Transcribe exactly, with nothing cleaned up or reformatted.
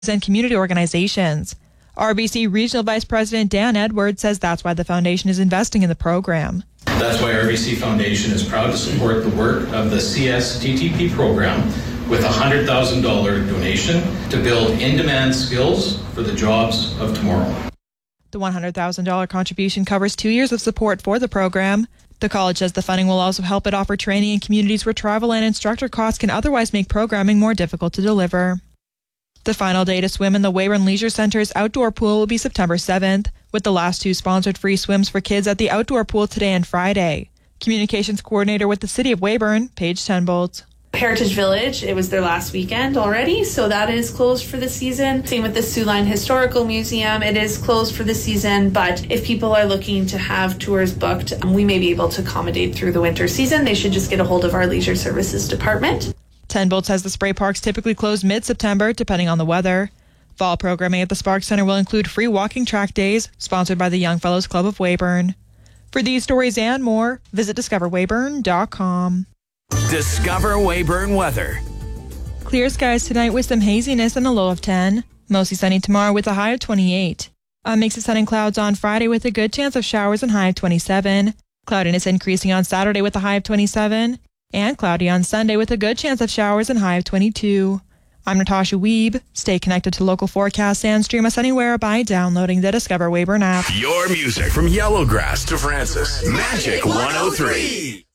and community organizations. R B C Regional Vice President Dan Edwards says that's why the foundation is investing in the program. That's why R B C Foundation is proud to support the work of the C S D T P program with a one hundred thousand dollars donation to build in-demand skills for the jobs of tomorrow. The one hundred thousand dollars contribution covers two years of support for the program. The college says the funding will also help it offer training in communities where travel and instructor costs can otherwise make programming more difficult to deliver. The final day to swim in the Weyburn Leisure Centre's outdoor pool will be September seventh, with the last two sponsored free swims for kids at the outdoor pool today and Friday. Communications coordinator with the City of Weyburn, Paige Tenbolt. Heritage Village, it was their last weekend already, so that is closed for the season. Same with the Sioux Line Historical Museum, it is closed for the season, but if people are looking to have tours booked, um, we may be able to accommodate through the winter season. They should just get a hold of our Leisure Services Department. Tenbolt says the spray parks typically close mid-September, depending on the weather. Fall programming at the Sparks Centre will include free walking track days, sponsored by the Young Fellows Club of Weyburn. For these stories and more, visit discover weyburn dot com. Discover Weyburn weather. Clear skies tonight with some haziness and a low of ten. Mostly sunny tomorrow with a high of twenty-eight. A mix of sun and clouds on Friday with a good chance of showers and high of twenty-seven. Cloudiness increasing on Saturday with a high of twenty-seven. And cloudy on Sunday with a good chance of showers and high of twenty-two. I'm Natasha Wiebe. Stay connected to local forecasts and stream us anywhere by downloading the Discover Weyburn app. Your music from Yellowgrass to Francis. Magic one oh three.